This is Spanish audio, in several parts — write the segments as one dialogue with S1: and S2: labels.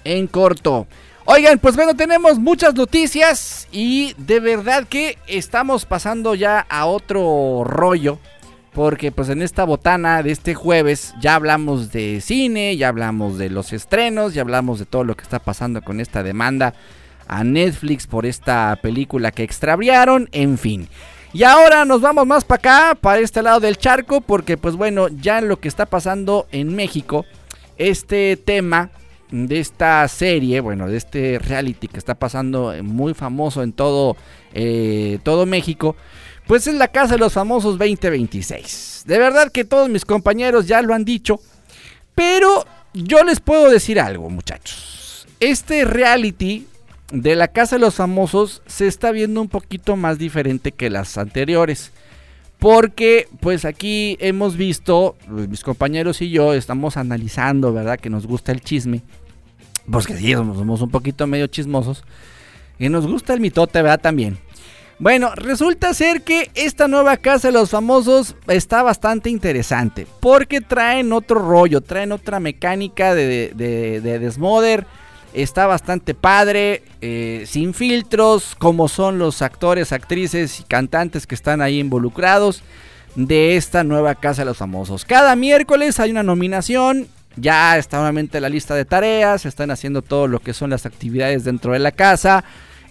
S1: en corto. Oigan, pues bueno, tenemos muchas noticias y de verdad que estamos pasando ya a otro rollo. Porque pues en esta botana de este jueves ya hablamos de cine, ya hablamos de los estrenos, ya hablamos de todo lo que está pasando con esta demanda a Netflix por esta película que extraviaron, en fin. Y ahora nos vamos más para acá, para este lado del charco, porque pues bueno, ya lo que está pasando en México, este tema de esta serie, bueno, de este reality que está pasando muy famoso en todo México, pues es la Casa de los Famosos 2026. De verdad que todos mis compañeros ya lo han dicho, pero yo les puedo decir algo, muchachos. Este reality de la Casa de los Famosos se está viendo un poquito más diferente que las anteriores. Porque pues aquí hemos visto, mis compañeros y yo estamos analizando, ¿verdad? Que nos gusta el chisme. Pues que sí, somos un poquito medio chismosos. Y nos gusta el mitote, ¿verdad? También. Bueno, resulta ser que esta nueva Casa de los Famosos está bastante interesante. Porque traen otro rollo, traen otra mecánica de desmoder. Está bastante padre, sin filtros, como son los actores, actrices y cantantes que están ahí involucrados de esta nueva Casa de los Famosos. Cada miércoles hay una nominación, ya está nuevamente la lista de tareas, están haciendo todo lo que son las actividades dentro de la casa,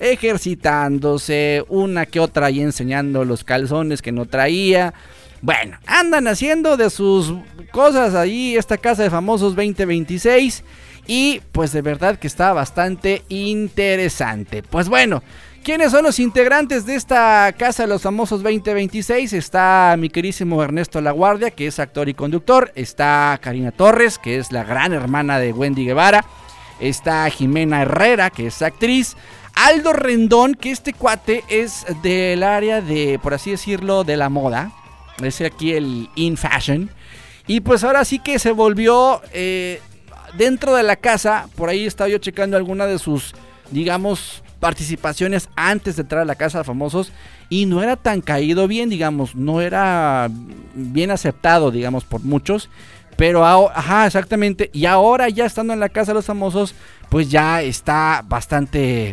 S1: ejercitándose, una que otra ahí enseñando los calzones que no traía. Bueno, andan haciendo de sus cosas ahí esta Casa de Famosos 2026. Y pues de verdad que está bastante interesante. Pues bueno, ¿quiénes son los integrantes de esta Casa de los Famosos 2026? Está mi querísimo Ernesto Laguardia, que es actor y conductor. Está Karina Torres, que es la gran hermana de Wendy Guevara. Está Jimena Herrera, que es actriz. Aldo Rendón, que este cuate es del área de, por así decirlo, de la moda. Es aquí el in fashion. Y pues ahora sí que se volvió... dentro de la casa, por ahí estaba yo checando alguna de sus, digamos, participaciones antes de entrar a la Casa de Famosos y no era tan caído bien, digamos, no era bien aceptado, digamos, por muchos, pero, ajá, exactamente, y ahora ya estando en la Casa de los Famosos, pues ya está bastante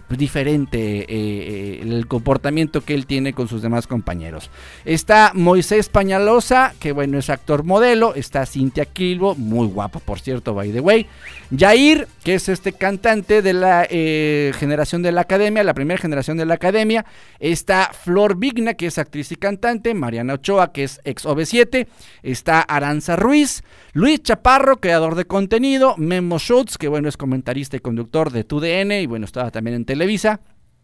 S1: diferente el comportamiento que él tiene con sus demás compañeros. Está Moisés Pañalosa, que bueno, es actor modelo. Está Cintia Kilbo, muy guapa por cierto, by the way. Yair, que es este cantante de la generación de la academia, la primera generación de la academia. Está Flor Vigna, que es actriz y cantante. Mariana Ochoa, que es ex OV7. Está Aranza Ruiz. Luis Chaparro, creador de contenido. Memo Schutz, que bueno, es comentarista y conductor de TUDN y bueno, estaba también en Televisa.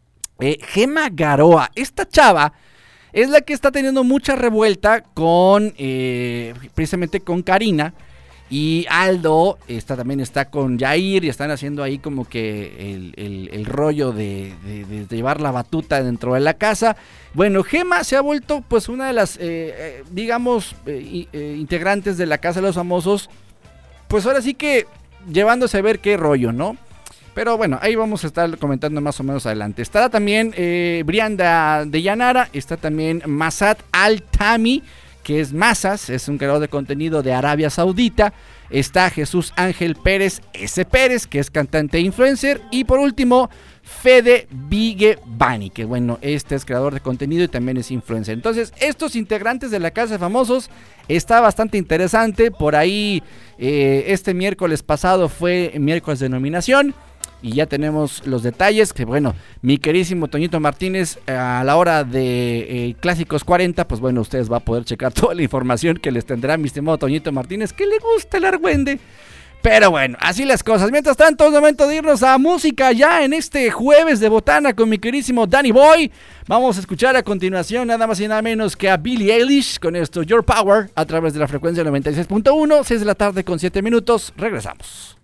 S1: Gema Garoa, esta chava es la que está teniendo mucha revuelta con precisamente con Karina, y Aldo también está con Yair y están haciendo ahí como que el rollo de llevar la batuta dentro de la casa. Bueno, Gema se ha vuelto pues una de las digamos integrantes de la Casa de los Famosos, pues ahora sí que llevándose a ver qué rollo, ¿no? Pero bueno, ahí vamos a estar comentando más o menos adelante. Estará también Brianda de Llanara, está también Masat Al-Tami, que es Masas, es un creador de contenido de Arabia Saudita. Está Jesús Ángel Pérez S. Pérez, que es cantante e influencer. Y por último, Fede Vigevani, que bueno, este es creador de contenido y también es influencer. Entonces, estos integrantes de la Casa de Famosos está bastante interesante. Por ahí, este miércoles pasado fue miércoles de nominación. Y ya tenemos los detalles, que bueno, mi querísimo Toñito Martínez a la hora de Clásicos 40, pues bueno, ustedes van a poder checar toda la información que les tendrá mi estimado Toñito Martínez, que le gusta el argüende. Pero bueno, así las cosas. Mientras tanto, es momento de irnos a música ya en este jueves de botana con mi querísimo Danny Boy. Vamos a escuchar a continuación nada más y nada menos que a Billie Eilish con esto Your Power a través de la frecuencia 96.1, 6 de la tarde con 7 minutos. Regresamos.